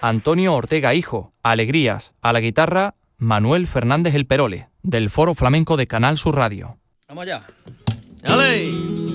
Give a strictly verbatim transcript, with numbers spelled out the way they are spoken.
Antonio Ortega Hijo, Alegrías. A la guitarra, Manuel Fernández El Perole, del Foro Flamenco de Canal Sur Radio. Vamos allá. ¡Dale!